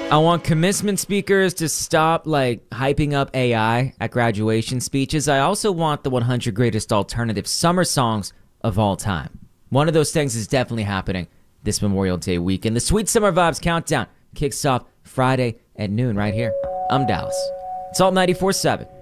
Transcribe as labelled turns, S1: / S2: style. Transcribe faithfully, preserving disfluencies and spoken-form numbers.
S1: I want commencement speakers to stop, like, hyping up A I at graduation speeches. I also want the one hundred greatest alternative summer songs of all time. One of those things is definitely happening this Memorial Day weekend. The Sweet Summer Vibes Countdown kicks off Friday at noon right here. I'm Dallas. It's all ninety-four seven.